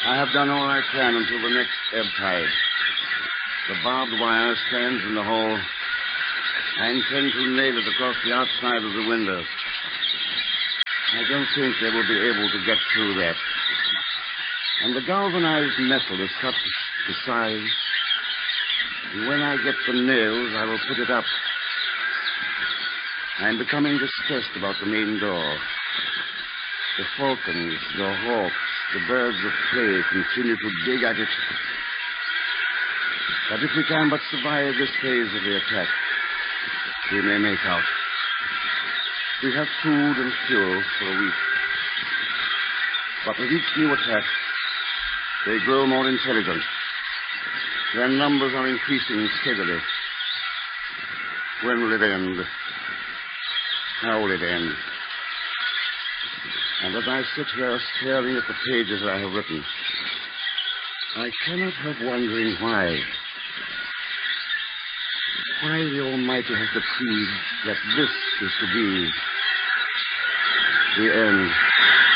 I have done all I can until the next ebb tide. The barbed wire stands in the hole. I intend to nail it across the outside of the window. I don't think they will be able to get through that. And the galvanized metal is cut to size. And when I get the nails, I will put it up. I am becoming distressed about the main door. The falcons, the hawks, the birds of prey continue to dig at it. But if we can but survive this phase of the attack, we may make out. We have food and fuel for a week. But with each new attack, they grow more intelligent. Their numbers are increasing steadily. When will it end? How will it end? And as I sit here staring at the pages I have written, I cannot help wondering why. Why the Almighty has decreed that this is to be the end.